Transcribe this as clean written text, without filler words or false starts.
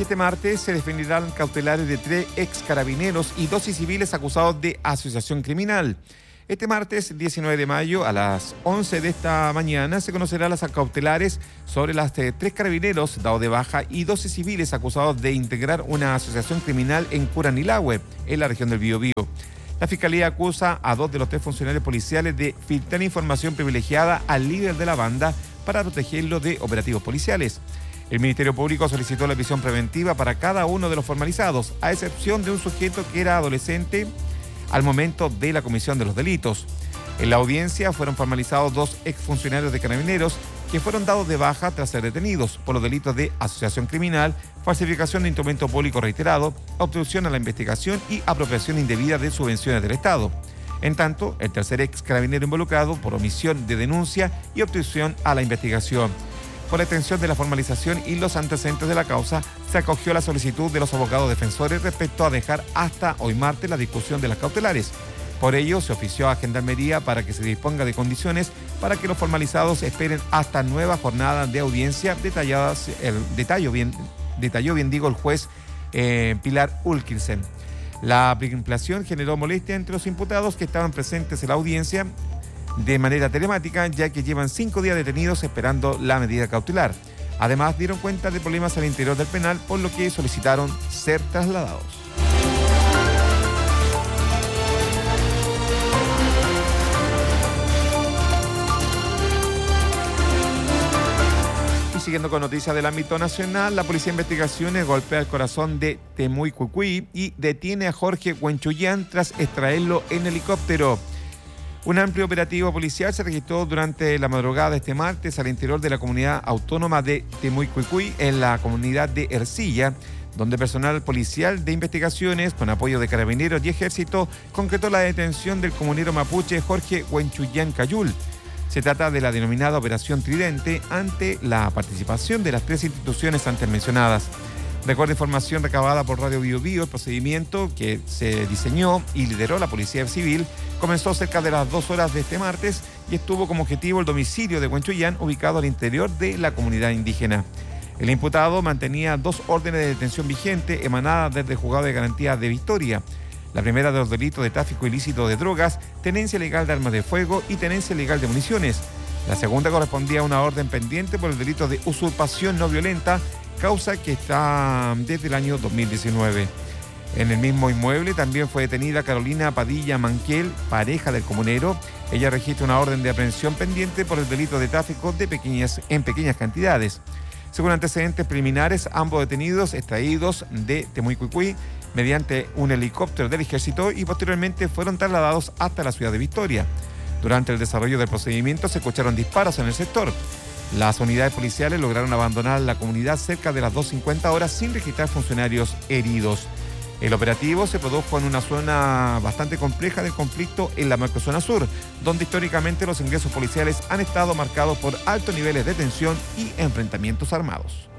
Este martes se definirán cautelares de 3 ex carabineros y 12 civiles acusados de asociación criminal. Este martes 19 de mayo a las 11 de esta mañana se conocerán las cautelares sobre las 3 carabineros dados de baja y 12 civiles acusados de integrar una asociación criminal en Curanilahue, en la región del Biobío. La Fiscalía acusa a 2 de los 3 funcionarios policiales de filtrar información privilegiada al líder de la banda para protegerlo de operativos policiales. El Ministerio Público solicitó la prisión preventiva para cada uno de los formalizados, a excepción de un sujeto que era adolescente al momento de la comisión de los delitos. En la audiencia fueron formalizados 2 exfuncionarios de Carabineros que fueron dados de baja tras ser detenidos por los delitos de asociación criminal, falsificación de instrumento público reiterado, obstrucción a la investigación y apropiación indebida de subvenciones del Estado. En tanto, el tercer ex carabinero involucrado por omisión de denuncia y obstrucción a la investigación. Por la extensión de la formalización y los antecedentes de la causa, se acogió la solicitud de los abogados defensores respecto a dejar hasta hoy martes la discusión de las cautelares. Por ello, se ofició a Gendarmería para que se disponga de condiciones para que los formalizados esperen hasta nueva jornada de audiencia detalló bien el juez Pilar Ulkilsen. La ampliación generó molestia entre los imputados que estaban presentes en la audiencia de manera telemática, ya que llevan 5 días detenidos esperando la medida cautelar. Además, dieron cuenta de problemas al interior del penal, por lo que solicitaron ser trasladados. Y siguiendo con noticias del ámbito nacional, la Policía de Investigaciones golpea el corazón de Temuicuicui y detiene a Jorge Huenchuyán tras extraerlo en helicóptero. Un amplio operativo policial se registró durante la madrugada de este martes al interior de la comunidad autónoma de Temuicuicui, en la comunidad de Ercilla, donde personal policial de investigaciones, con apoyo de carabineros y ejército, concretó la detención del comunero mapuche Jorge Huenchuyán Cayul. Se trata de la denominada Operación Tridente, ante la participación de las 3 instituciones antes mencionadas. De acuerdo a información recabada por Radio Biobío, el procedimiento que se diseñó y lideró la Policía Civil comenzó cerca de las 2 horas de este martes y estuvo como objetivo el domicilio de Huenchuyán, ubicado al interior de la comunidad indígena. El imputado mantenía 2 órdenes de detención vigentes emanadas desde el Juzgado de Garantía de Victoria. La primera de los delitos de tráfico ilícito de drogas, tenencia ilegal de armas de fuego y tenencia ilegal de municiones. La segunda correspondía a una orden pendiente por el delito de usurpación no violenta, causa que está desde el año 2019. En el mismo inmueble también fue detenida Carolina Padilla Manquel, pareja del comunero. Ella registra una orden de aprehensión pendiente por el delito de tráfico en pequeñas cantidades. Según antecedentes preliminares, ambos detenidos extraídos de Temuicuicui mediante un helicóptero del ejército y posteriormente fueron trasladados hasta la ciudad de Victoria. Durante el desarrollo del procedimiento se escucharon disparos en el sector. Las unidades policiales lograron abandonar la comunidad cerca de las 2:50 horas sin registrar funcionarios heridos. El operativo se produjo en una zona bastante compleja del conflicto en la macrozona sur, donde históricamente los ingresos policiales han estado marcados por altos niveles de tensión y enfrentamientos armados.